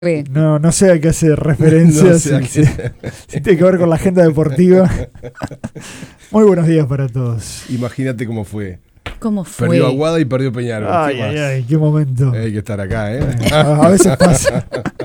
No sé a qué hace referencia, No sé a qué. si tiene que ver con la agenda deportiva. Muy buenos días para todos. Imagínate cómo fue. ¿Cómo fue? Perdió Aguada y perdió Peñarol. Ay, ¿Qué más? qué momento. Hay que estar acá, ¿eh? A veces pasa.